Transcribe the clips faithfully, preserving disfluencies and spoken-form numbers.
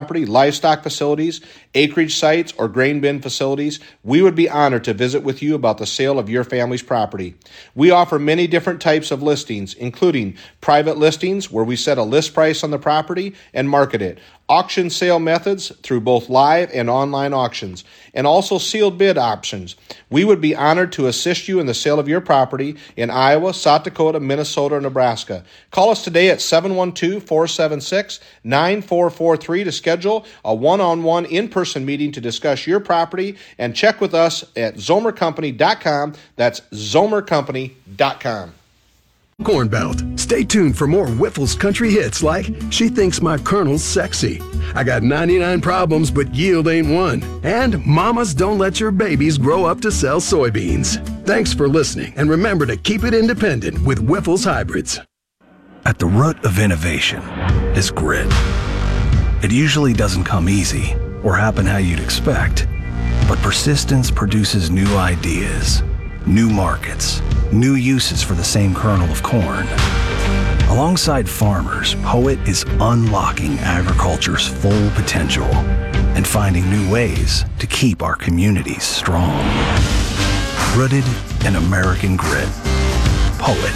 property, livestock facilities, acreage sites, or grain bin facilities, we would be honored to visit with you about the sale of your family's property. We offer many different types of listings, including private listings where we set a list price on the property and market it, auction sale methods through both live and online auctions, and also sealed bid options. We would be honored to assist you in the sale of your property in Iowa, South Dakota, Minnesota, or Nebraska. Call us today at seven one two, four seven six, nine four four three to schedule a one-on-one in-person meeting to discuss your property, and check with us at zomer company dot com. That's zomer company dot com. Corn Belt. Stay tuned for more Whiffles country hits like She Thinks My Colonel's Sexy, I Got ninety-nine Problems But Yield Ain't One, and Mamas Don't Let Your Babies Grow Up to Sell Soybeans. Thanks for listening, and remember to keep it independent with Whiffles Hybrids. At the root of innovation is grit. It usually doesn't come easy or happen how you'd expect, but persistence produces new ideas, new markets, new uses for the same kernel of corn. Alongside farmers, Poet is unlocking agriculture's full potential and finding new ways to keep our communities strong. Rooted in American grit. Poet.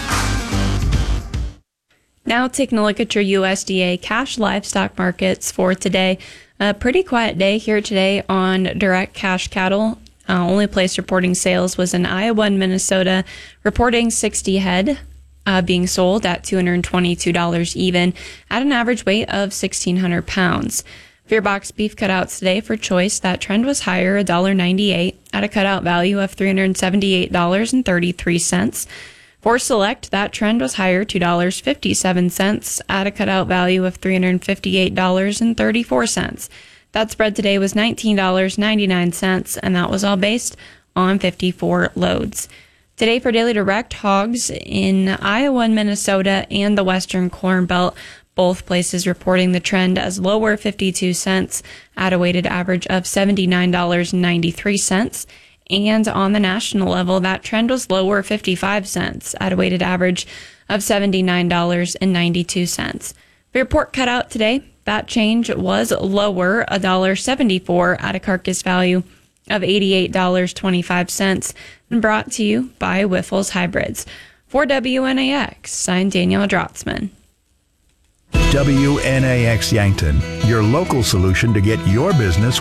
Now taking a look at your U S D A cash livestock markets for today. A pretty quiet day here today on direct cash cattle. Uh, only place reporting sales was in Iowa and Minnesota, reporting sixty head uh, being sold at two hundred twenty-two dollars even at an average weight of sixteen hundred pounds. For your box beef cutouts today for choice, that trend was higher, one dollar ninety-eight at a cutout value of three hundred seventy-eight dollars and thirty-three cents. For select, that trend was higher, two dollars and fifty-seven cents at a cutout value of three hundred fifty-eight dollars and thirty-four cents. That spread today was nineteen dollars and ninety-nine cents, and that was all based on fifty-four loads. Today for Daily Direct, hogs in Iowa and Minnesota and the Western Corn Belt, both places reporting the trend as lower fifty-two cents at a weighted average of seventy-nine dollars and ninety-three cents. And on the national level, that trend was lower fifty-five cents at a weighted average of seventy-nine dollars and ninety-two cents. For your pork cutout today, that change was lower, one dollar seventy-four at a carcass value of eighty-eight dollars and twenty-five cents, and brought to you by Whiffles Hybrids. For W N A X, I'm Danielle Drotzman. W N A X Yankton, your local solution to get your business